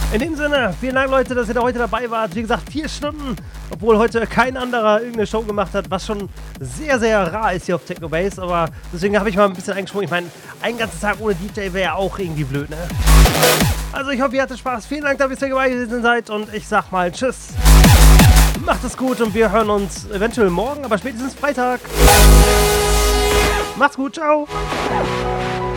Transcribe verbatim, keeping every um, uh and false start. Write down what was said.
In dem Sinne, vielen Dank, Leute, dass ihr da heute dabei wart. Wie gesagt, vier Stunden, obwohl heute kein anderer irgendeine Show gemacht hat, was schon sehr, sehr rar ist hier auf Technobase. Aber deswegen habe ich mal ein bisschen eingesprungen. Ich meine, einen ganzen Tag ohne D J wäre ja auch irgendwie blöd, ne? Also ich hoffe, ihr hattet Spaß. Vielen Dank, dass ihr dabei gewesen seid. Und ich sag mal Tschüss. Macht es gut und wir hören uns eventuell morgen, aber spätestens Freitag. Macht's gut, ciao.